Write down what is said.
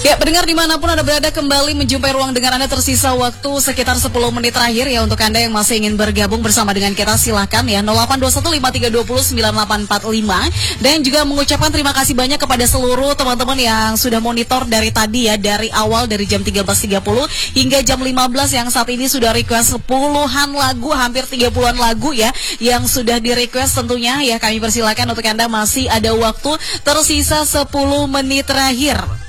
Ya, pendengar dimanapun Anda berada, kembali menjumpai ruang dengar Anda. Tersisa waktu sekitar 10 menit terakhir ya. Untuk Anda yang masih ingin bergabung bersama dengan kita, silahkan ya 082153209845. Dan juga mengucapkan terima kasih banyak kepada seluruh teman-teman yang sudah monitor dari tadi ya, dari awal dari jam 13.30 hingga jam 15 yang saat ini sudah request puluhan lagu, hampir 30-an lagu ya yang sudah di request tentunya ya. Kami persilakan untuk Anda, masih ada waktu tersisa 10 menit terakhir.